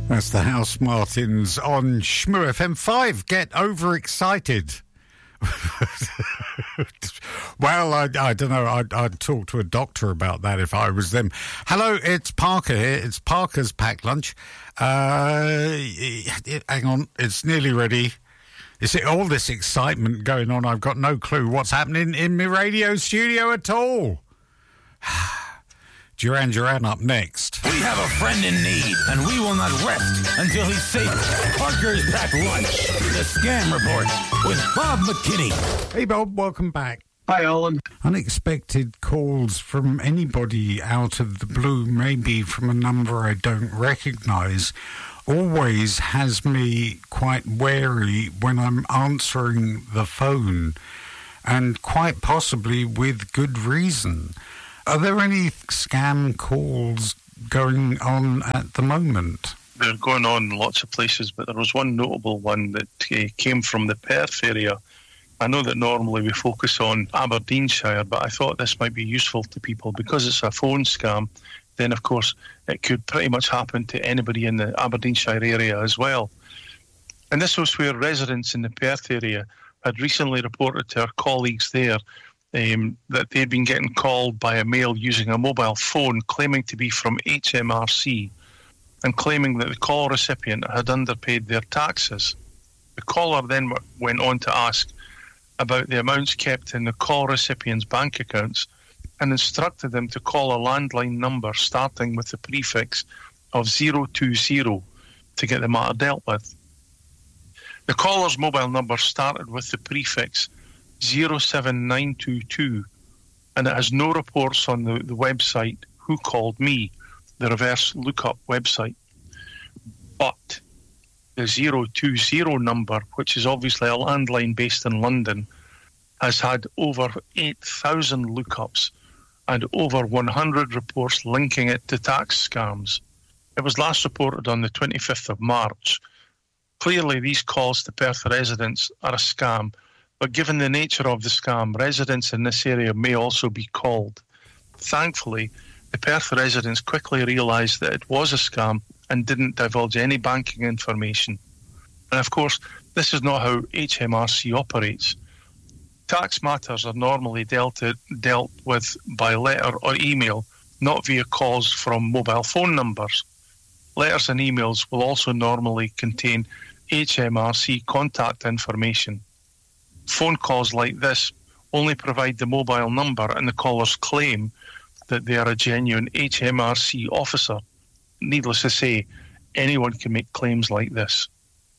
That's the House Martins on Shmoo FM5. Get overexcited. Well, I don't know. I'd talk to a doctor about that if I was them. Hello, it's Parker here. It's Parker's Packed Lunch. Hang on, it's nearly ready. Is it all this excitement going on? I've got no clue what's happening in my radio studio at all. Duran up next. We have a friend in need, and we will not rest until he's safe. Parker's Packed Lunch, the Scam Report with Bob McKinney. Hey, Bob, welcome back. Hi, Alan. Unexpected calls from anybody out of the blue, maybe from a number I don't recognise, always has me quite wary when I'm answering the phone, and quite possibly with good reason. Are there any scam calls going on at the moment? They're going on in lots of places, but there was one notable one that came from the Perth area. I know that normally we focus on Aberdeenshire, but I thought this might be useful to people because it's a phone scam. Then, of course, it could pretty much happen to anybody in the Aberdeenshire area as well. And this was where residents in the Perth area had recently reported to our colleagues there that they'd been getting called by a male using a mobile phone claiming to be from HMRC and claiming that the call recipient had underpaid their taxes. The caller then went on to ask about the amounts kept in the call recipient's bank accounts and instructed them to call a landline number starting with the prefix of 020 to get the matter dealt with. The caller's mobile number started with the prefix 07922, and it has no reports on the website Who Called Me, the reverse lookup website. But the 020 number, which is obviously a landline based in London, has had over 8,000 lookups and over 100 reports linking it to tax scams. It was last reported on the 25th of March. Clearly, these calls to Perth residents are a scam, but given the nature of the scam, residents in this area may also be called. Thankfully, the Perth residents quickly realised that it was a scam and didn't divulge any banking information. And of course, this is not how HMRC operates. Tax matters are normally dealt with by letter or email, not via calls from mobile phone numbers. Letters and emails will also normally contain HMRC contact information. Phone calls like this only provide the mobile number and the caller's claim that they are a genuine HMRC officer. Needless to say, anyone can make claims like this.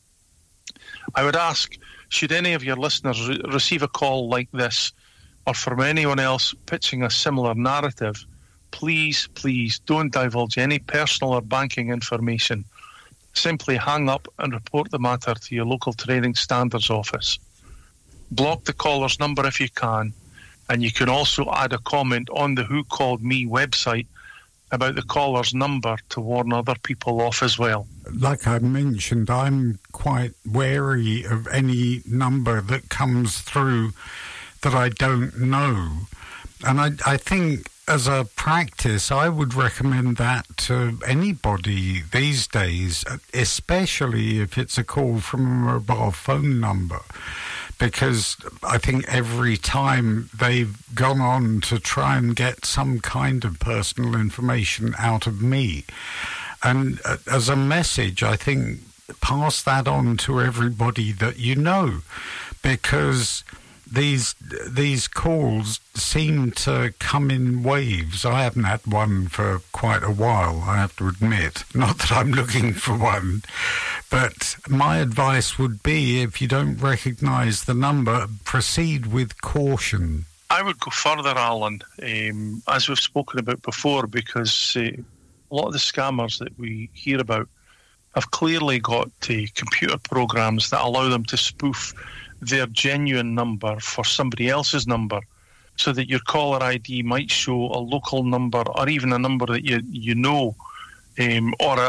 I would ask, should any of your listeners receive a call like this, or from anyone else pitching a similar narrative, please don't divulge any personal or banking information. Simply hang up and report the matter to your local Trading Standards office. Block the caller's number if you can, and you can also add a comment on the Who Called Me website about the caller's number to warn other people off as well. Like I mentioned, I'm quite wary of any number that comes through that I don't know. And I think as a practice, I would recommend that to anybody these days, especially if it's a call from a mobile phone number. Because I think every time they've gone on to try and get some kind of personal information out of me. And as a message, I think, pass that on to everybody that you know. Because these calls seem to come in waves. I haven't had one for quite a while, I have to admit. Not that I'm looking for one. But my advice would be, if you don't recognise the number, proceed with caution. I would go further, Alan, as we've spoken about before, because a lot of the scammers that we hear about have clearly got computer programs that allow them to spoof their genuine number for somebody else's number, so that your caller ID might show a local number or even a number that you know, or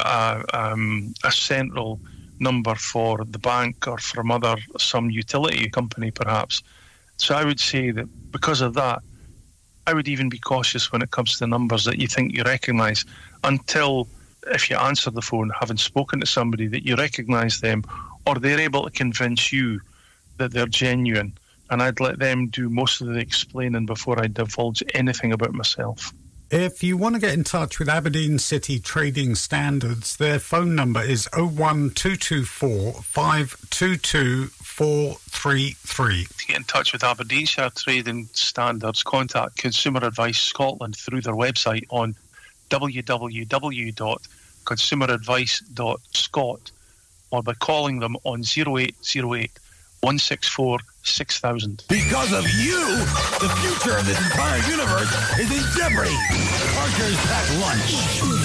a central number for the bank or from some utility company perhaps. So I would say that because of that, I would even be cautious when it comes to numbers that you think you recognise until if you answer the phone, having spoken to somebody, that you recognise them, or they're able to convince you that they're genuine. And I'd let them do most of the explaining before I divulge anything about myself. If you want to get in touch with Aberdeen City Trading Standards, their phone number is 01224 522 433. To get in touch with Aberdeenshire Trading Standards, contact Consumer Advice Scotland through their website on www.consumeradvice.scot, or by calling them on 0808 164 6000. Because of you, the future of this entire universe is in jeopardy. Parker's Packed Lunch.